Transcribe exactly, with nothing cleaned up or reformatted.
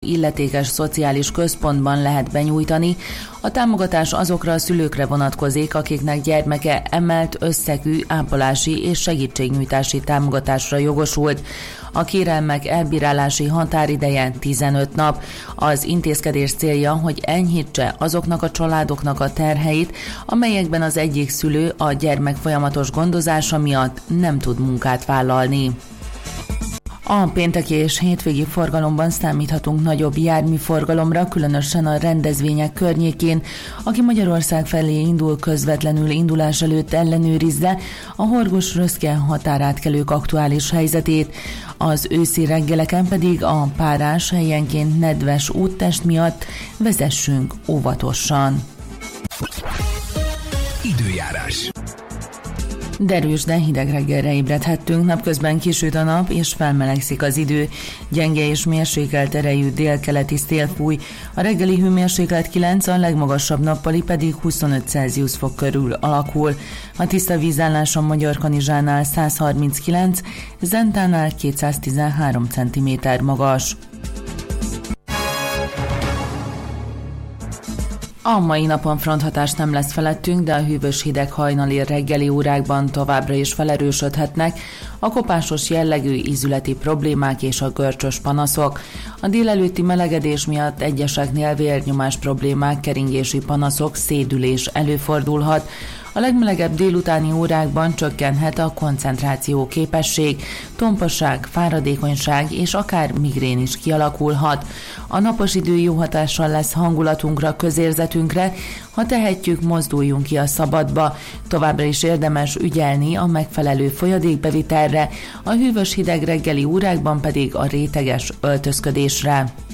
illetékes szociális központban lehet benyújtani. A támogatás azokra a szülőkre vonatkozik, akiknek gyermeke emelt összegű ápolási és segítségnyújtási támogatásra jogosult. A kérelmek elbírálási határideje tizenöt nap. Az intézkedés célja, hogy enyhítse azoknak a családoknak a terheit, amelyekben az egyik szülő a gyermek folyamatos gondozása miatt nem tud munkát vállalni. A pénteki és hétvégi forgalomban számíthatunk nagyobb járműforgalomra, különösen a rendezvények környékén. Aki Magyarország felé indul, közvetlenül indulás előtt ellenőrizze a Horgosz-Röszke határátkelők aktuális helyzetét. Az őszi reggeleken pedig a párás, helyenként nedves úttest miatt vezessünk óvatosan. Időjárás. Derűs, de hideg reggelre ébredhettünk, napközben kisüt a nap és felmelegszik az idő. Gyenge és mérsékelt erejű délkeleti szél fúj, a reggeli hőmérséklet kilenc, a legmagasabb nappali pedig huszonöt Celsius fok körül alakul. A tiszta vízálláson Magyarkanizsánál száz harminckilenc, Zentánál kétszáztizenhárom centiméter magas. A mai napon fronthatás nem lesz felettünk, de a hűvös hideg hajnali reggeli órákban továbbra is felerősödhetnek a kopásos jellegű ízületi problémák és a görcsös panaszok. A délelőtti melegedés miatt egyeseknél vérnyomás problémák, keringési panaszok, szédülés előfordulhat. A legmelegebb délutáni órákban csökkenhet a koncentráció képesség, tomposság, fáradékonyság és akár migrén is kialakulhat. A napos idő jó hatással lesz hangulatunkra, közérzetünkre, ha tehetjük, mozduljunk ki a szabadba. Továbbra is érdemes ügyelni a megfelelő folyadékbevitelre, a hűvös hideg reggeli órákban pedig a réteges öltözködésre.